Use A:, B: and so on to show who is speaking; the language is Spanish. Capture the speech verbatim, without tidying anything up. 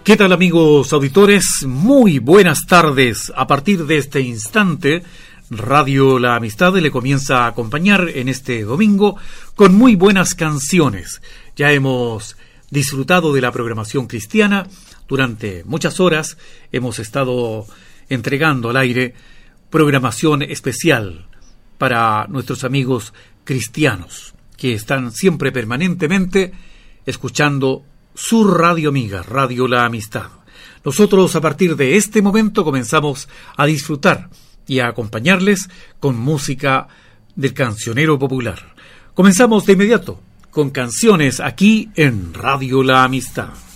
A: ¿Qué tal, amigos auditores? Muy buenas tardes. A partir de este instante, Radio La Amistad le comienza a acompañar en este domingo con muy buenas canciones. Ya hemos disfrutado de la programación cristiana. Durante muchas horas hemos estado entregando al aire programación especial para nuestros amigos cristianos que están siempre permanentemente escuchando su radio amiga, Radio La Amistad. Nosotros a partir de este momento comenzamos a disfrutar y a acompañarles con música del cancionero popular. Comenzamos de inmediato con canciones aquí en Radio La Amistad.